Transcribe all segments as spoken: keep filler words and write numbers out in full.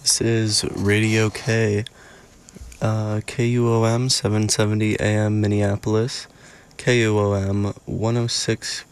This is Radio K, uh, K U O M seven seventy A M Minneapolis, K U O M one oh six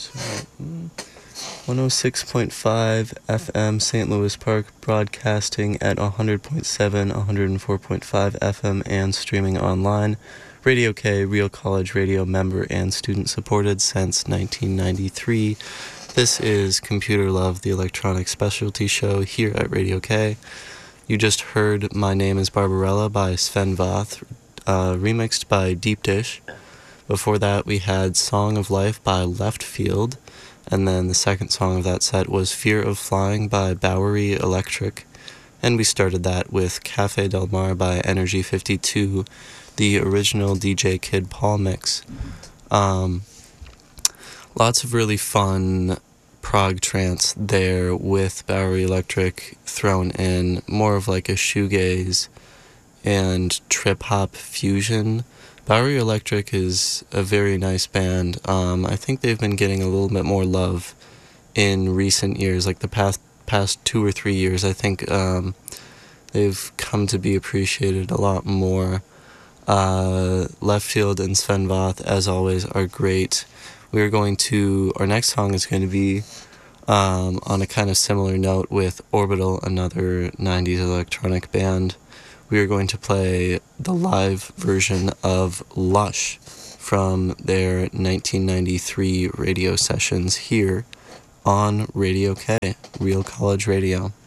point five F M Saint Louis Park, broadcasting at one hundred point seven, one hundred four point five F M, and streaming online. Radio K, Real College Radio, member and student supported since nineteen ninety-three. This is Computer Love, the electronic specialty show here at Radio K. You just heard My Name is Barbarella by Sven Vath, uh, remixed by Deep Dish. Before that, we had Song of Life by Left Field, and then the second song of that set was Fear of Flying by Bowery Electric, and we started that with Cafe Del Mar by Energy fifty-two, the original D J Kid Paul mix. Um, lots of really fun prog trance there with Bowery Electric thrown in, more of like a shoegaze and trip-hop fusion. Bowery Electric is a very nice band. Um, I think they've been getting a little bit more love in recent years, like the past past two or three years. I think um, they've come to be appreciated a lot more. Uh, Left Field and Sven Vath, as always, are great. We're going to, our next song is going to be um, on a kind of similar note with Orbital, another nineties electronic band. We are going to play the live version of Lush from their nineteen ninety-three radio sessions here on Radio K, Real College Radio.